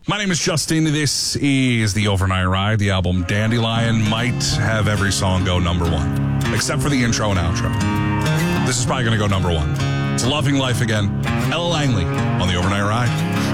My name is Justin. This is the Overnight Ride. The album Dandelion might have every song go number one, except for the intro and outro. This is probably going to go number one. It's Loving Life Again. Ella Langley on the Overnight Ride.